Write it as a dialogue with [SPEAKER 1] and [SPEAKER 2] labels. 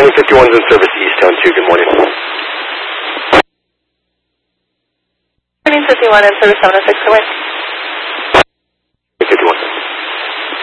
[SPEAKER 1] Landing 51's in service Easttown 2, good morning.
[SPEAKER 2] Landing 51 in service 706, away.